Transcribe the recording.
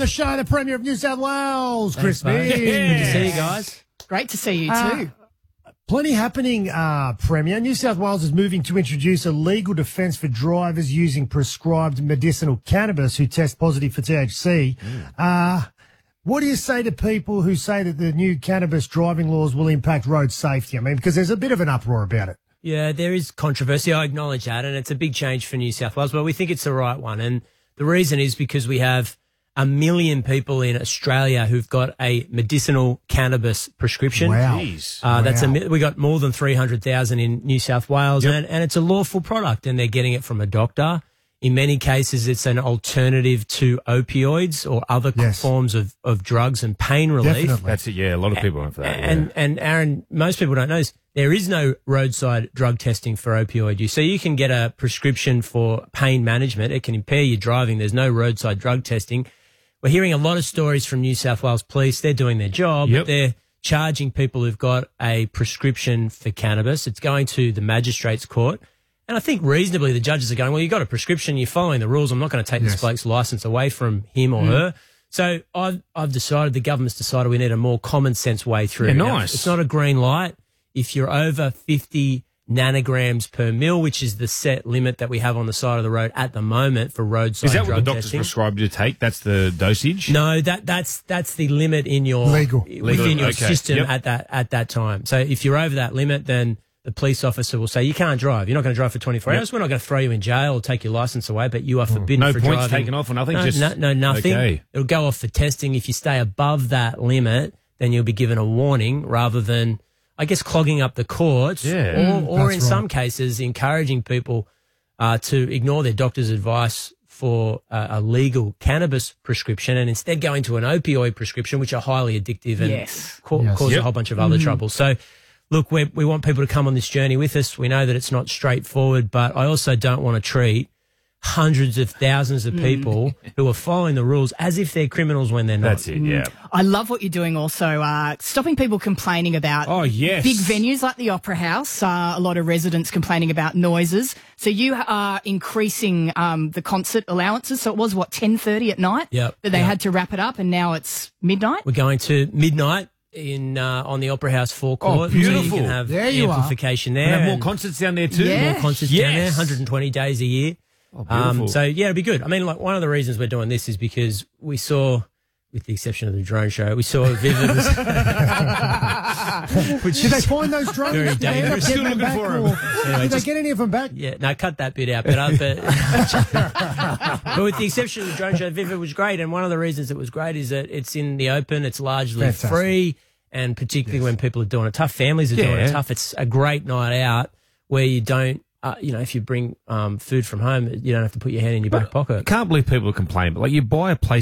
The show, the Premier of New South Wales, Chris Good Mead. to see you guys. Great to see you too. Plenty happening, Premier. New South Wales is moving to introduce a legal defence for drivers using prescribed medicinal cannabis who test positive for THC. What do you say to people who say that the new cannabis driving laws will impact road safety? I mean, because there's a bit of an uproar about it. Yeah, there is controversy. I acknowledge that, and it's a big change for New South Wales, but we think it's the right one. And the reason is because we have 1 million people in Australia who've got a medicinal cannabis prescription. Wow. We got more than 300,000 in New South Wales, and it's a lawful product, and they're getting it from a doctor. In many cases, it's an alternative to opioids or other forms of drugs and pain relief. Definitely. That's it, yeah. A lot of people went for that. And Aaron, most people don't know this. There is no roadside drug testing for opioid use. So you can get a prescription for pain management. It can impair your driving. There's no roadside drug testing. We're hearing a lot of stories from New South Wales Police. They're doing their job. But they're charging people who've got a prescription for cannabis. It's going to the magistrate's court. And I think reasonably the judges are going, well, you've got a prescription, you're following the rules. I'm not going to take this bloke's licence away from him or her. So I've decided, the government's decided we need a more common sense way through. Yeah, Now, nice. it's not a green light. If you're over 50 nanograms per mil, which is the set limit that we have on the side of the road at the moment for roadside drug testing. Is that what the doctor's prescribed you to take? That's the dosage? No, that's the limit in your within your system at that time. So if you're over that limit, then the police officer will say, you can't drive. You're not going to drive for 24 hours. We're not going to throw you in jail or take your licence away, but you are forbidden for driving. No points taken off or nothing? No, nothing. Okay. It'll go off for testing. If you stay above that limit, then you'll be given a warning rather than, I guess, clogging up the courts or in some cases encouraging people to ignore their doctor's advice for a legal cannabis prescription and instead go into an opioid prescription, which are highly addictive and cause a whole bunch of other trouble. So, look, we want people to come on this journey with us. We know that it's not straightforward, but I also don't want to treat hundreds of thousands of people who are following the rules as if they're criminals when they're not. That's it, yeah. I love what you're doing also, stopping people complaining about big venues like the Opera House. A lot of residents complaining about noises. So you are increasing the concert allowances. So it was, 10:30 at night that they had to wrap it up, and now it's midnight? We're going to midnight on the Opera House forecourt. Oh, beautiful. So you can have amplification there. And have more concerts down there too? More concerts down there, 120 days a year. Oh, beautiful. So, yeah, it'll be good. I mean, like, one of the reasons we're doing this is because we saw, with the exception of the drone show, we saw Vivid was... Did they find those drones? Very dangerous. Still looking for them. Anyway, did they get any of them back? Yeah, no, cut that bit out. But with the exception of the drone show, Vivid was great. And one of the reasons it was great is that it's in the open, it's largely free, and particularly when people are doing it tough, families are doing it tough, it's a great night out where you don't, if you bring food from home, you don't have to put your hand in your back pocket. I can't believe people complain, but like you buy a place